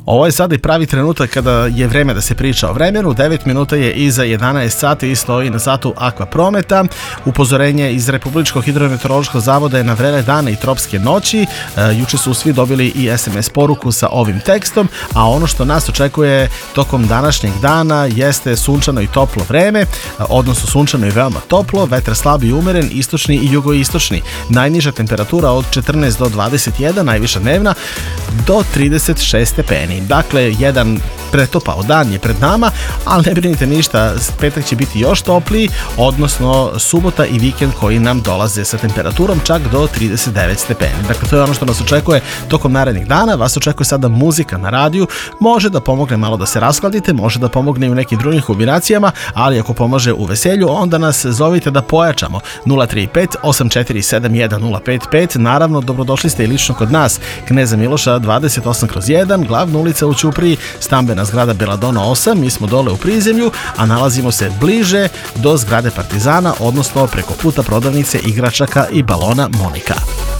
Ovo je sada i pravi trenutak kada je vreme da se priča o vremenu. 9 minuta je iza 11 sati i stoji na satu Akvaprometa. Upozorenje iz Republičkog hidrometeorološkog zavoda je na vrele dane i tropske noći. Juče su svi dobili i SMS poruku sa ovim tekstom, a ono što nas očekuje tokom današnjeg dana jeste sunčano i toplo vreme, odnosno sunčano i veoma toplo, vetar slab i umeren, istočni i jugoistočni. Najniža temperatura od 14 do 21, najviša dnevna do 36 stepeni. Dakle, jedan pretopao dan je pred nama, ali ne brinite ništa, petak će biti još topliji, odnosno subota i vikend koji nam dolaze sa temperaturom čak do 39 stepeni. Dakle, to je ono što nas očekuje tokom narednih dana. Vas očekuje sada muzika na radiju, može da pomogne malo da se raskladite, može da pomogne i u nekim drugim kombinacijama, ali ako pomaže u veselju, onda nas zovite da pojačamo. 035 847 1055. Naravno, dobrodošli ste i lično kod nas, Kneza Miloša 28/1, glavna ulica u Ćupriji, stambena zgrada Beladona 8, mi smo dole u prizemlju, a nalazimo se bliže do zgrade Partizana, odnosno preko puta prodavnice igračaka i balona Monika.